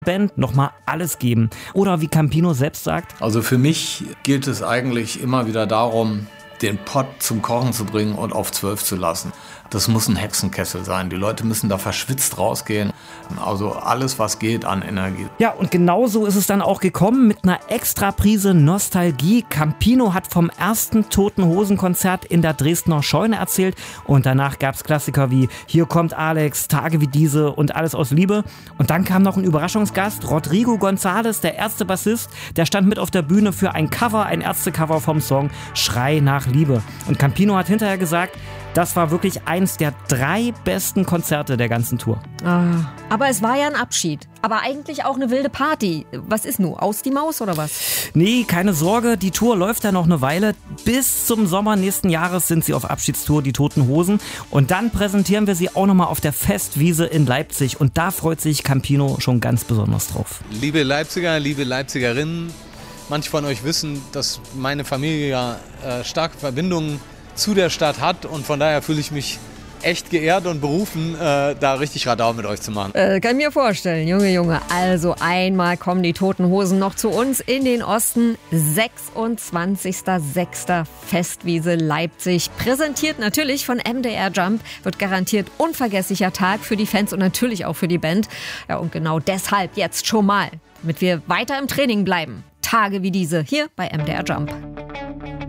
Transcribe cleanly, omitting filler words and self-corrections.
Band nochmal alles geben. Oder wie Campino selbst sagt: Also für mich gilt es eigentlich immer wieder darum, den Pott zum Kochen zu bringen und auf 12 zu lassen. Das muss ein Hexenkessel sein. Die Leute müssen da verschwitzt rausgehen. Also alles, was geht an Energie. Ja, und genau so ist es dann auch gekommen, mit einer extra Prise Nostalgie. Campino hat vom ersten Toten-Hosen-Konzert in der Dresdner Scheune erzählt und danach gab es Klassiker wie Hier kommt Alex, Tage wie diese und Alles aus Liebe. Und dann kam noch ein Überraschungsgast, Rodrigo González, der Ärzte-Bassist, der stand mit auf der Bühne für ein Cover, ein Ärzte-Cover vom Song Schrei nach Liebe. Und Campino hat hinterher gesagt, das war wirklich eins der 3 besten Konzerte der ganzen Tour. Aber es war ja ein Abschied. Aber eigentlich auch eine wilde Party. Was ist nun? Aus die Maus oder was? Nee, keine Sorge, die Tour läuft ja noch eine Weile. Bis zum Sommer nächsten Jahres sind sie auf Abschiedstour, die Toten Hosen. Und dann präsentieren wir sie auch nochmal auf der Festwiese in Leipzig. Und da freut sich Campino schon ganz besonders drauf. Liebe Leipziger, liebe Leipzigerinnen, manche von euch wissen, dass meine Familie ja starke Verbindungen zu der Stadt hat und von daher fühle ich mich echt geehrt und berufen, da richtig Radau mit euch zu machen. Kann ich mir vorstellen, Junge. Also einmal kommen die Toten Hosen noch zu uns in den Osten. 26.06. Festwiese Leipzig. Präsentiert natürlich von MDR Jump. Wird garantiert unvergesslicher Tag für die Fans und natürlich auch für die Band. Ja, und genau deshalb jetzt schon mal, damit wir weiter im Training bleiben. Tage wie diese hier bei MDR Jump.